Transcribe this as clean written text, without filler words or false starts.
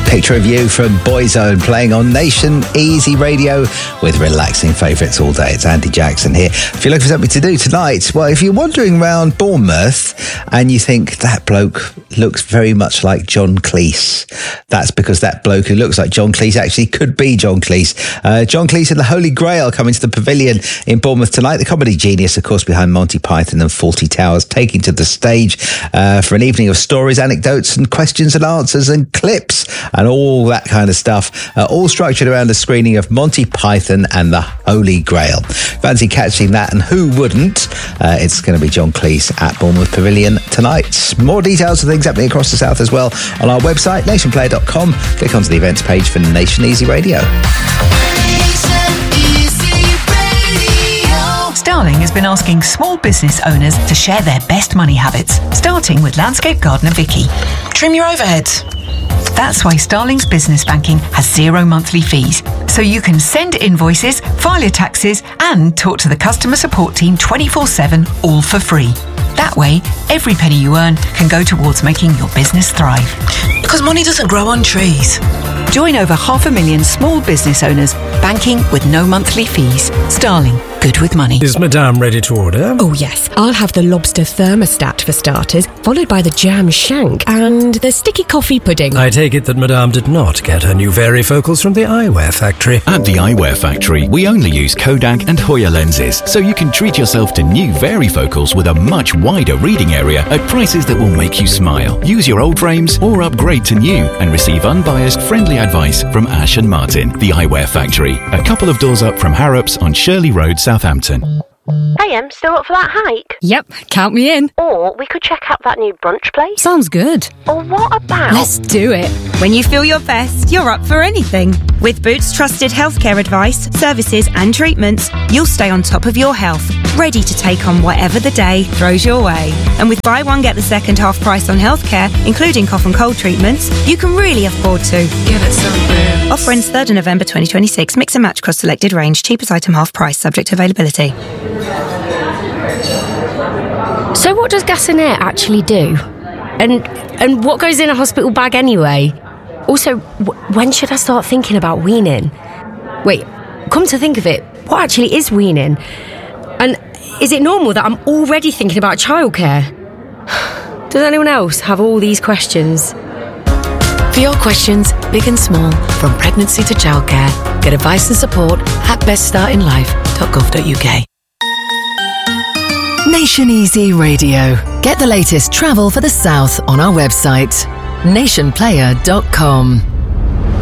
Picture of You from Boyzone playing on Nation Easy Radio with relaxing favourites all day. It's Andy Jackson here. If you're looking for something to do tonight, well, if you're wandering around Bournemouth and you think that bloke looks very much like John Cleese, that's because that bloke who looks like John Cleese actually could be John Cleese. John Cleese and the Holy Grail coming to the Pavilion in Bournemouth tonight. The comedy genius, of course, behind Monty Python and Fawlty Towers, taking to the stage for an evening of stories, anecdotes and questions and answers and clips and all that kind of stuff, all structured around a screening of Monty Python and the Holy Grail. Fancy catching that, and who wouldn't? It's going to be John Cleese at Bournemouth Pavilion tonight. More details of things happening across the south as well on our website, nationplayer.com. Click onto the events page for Nation Easy Radio. Starling has been asking small business owners to share their best money habits, starting with landscape gardener Vicky. Trim your overheads. That's why Starling's business banking has 0 monthly fees, so you can send invoices, file your taxes and talk to the customer support team 24/7, all for free. That way, every penny you earn can go towards making your business thrive. Because money doesn't grow on trees. Join over 500,000 small business owners, banking with no monthly fees. Starling, good with money. Is Madame ready to order? Oh yes, I'll have the lobster thermostat for starters, followed by the jam shank and the sticky coffee pudding. I take it that Madame did not get her new varifocals from the Eyewear Factory. At the Eyewear Factory, we only use Kodak and Hoya lenses, so you can treat yourself to new varifocals with a much wider reading area at prices that will make you smile. Use your old frames or upgrade to new and receive unbiased, friendly advice from Ash and Martin. The Eyewear Factory, a couple of doors up from Harrops on Shirley Road, Southampton. Hey, still up for that hike? Yep, count me in. Or we could check out that new brunch place. Sounds good. Or what about... Let's do it. When you feel your best, you're up for anything. With Boots trusted healthcare advice, services and treatments, you'll stay on top of your health, ready to take on whatever the day throws your way. And with buy one, get the second half price on healthcare, including cough and cold treatments, you can really afford to. Give it some Boots. Offer ends 3rd of November 2026. Mix and match across selected range. Cheapest item half price, subject to availability. So what does gas and air actually do? And what goes in a hospital bag anyway? Also, when should I start thinking about weaning? Wait, come to think of it, what actually is weaning? And is it normal that I'm already thinking about childcare? Does anyone else have all these questions? For your questions, big and small, from pregnancy to childcare, get advice and support at beststartinlife.gov.uk. Nation Easy Radio. Get the latest travel for the south on our website, nationplayer.com.